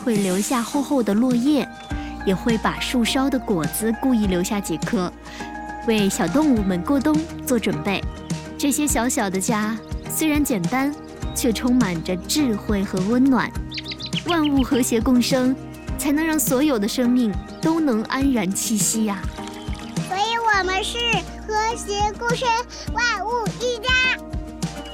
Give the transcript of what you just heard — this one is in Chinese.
会留下厚厚的落叶，也会把树梢的果子故意留下几颗，为小动物们过冬做准备。这些小小的家虽然简单，却充满着智慧和温暖。万物和谐共生，才能让所有的生命都能安然栖息呀。 所以我们是和谐共生，万物一家。